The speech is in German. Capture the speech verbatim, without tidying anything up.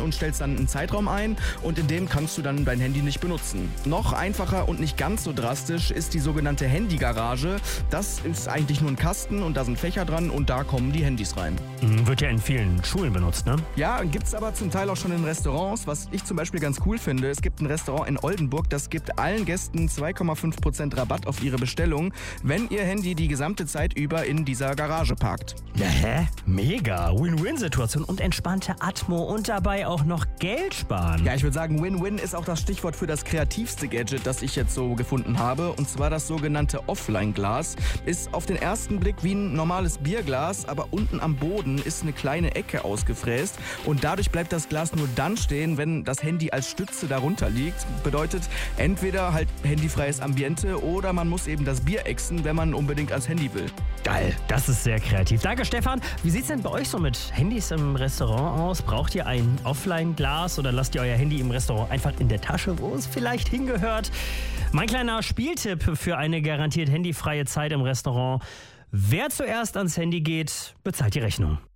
und stellst dann einen Zeitraum ein und in dem kannst du dann dein Handy nicht benutzen. Noch einfacher und nicht ganz so drastisch ist die sogenannte Handygarage. Das ist eigentlich nur ein Kasten und da sind Fächer dran und da kommen die Handys rein. Wird ja in vielen Schulen benutzt, ne? Ja, gibt's aber zum Teil auch schon in Restaurants, was ich zum Beispiel ganz cool finde. Es gibt ein Restaurant in Oldenburg, das gibt allen Gästen zwei Komma fünf Prozent Rabatt auf ihre Bestellung, wenn ihr Handy die gesamte Zeit über in dieser Garage parkt. Ja, hä? Mega. Win-Win-Situation und entspannte Atmo und dabei auch noch Geld sparen. Ja, ich würde sagen, Win-Win ist auch das Stichwort für das kreativste Gadget, das ich jetzt so gefunden habe. Und zwar das sogenannte Offline-Glas. Ist auf den ersten Blick wie ein normales Bierglas, aber unten am Boden ist eine kleine Ecke ausgefräst. Und dadurch bleibt das Glas nur dann stehen, wenn das Handy als Stütze darunter liegt. Bedeutet, entweder halt handyfreies Ambiente oder man muss eben das Bier exen, wenn man unbedingt ans Handy will. Geil, das ist sehr kreativ. Danke, Stefan. Wie sieht's denn bei euch so mit Handys im Restaurant aus? Braucht ihr ein Offline-Glas oder lasst ihr euer Handy im Restaurant einfach in der Tasche, wo es vielleicht hingehört? Mein kleiner Spieltipp für eine garantiert handyfreie Zeit im Restaurant: Wer zuerst ans Handy geht, bezahlt die Rechnung.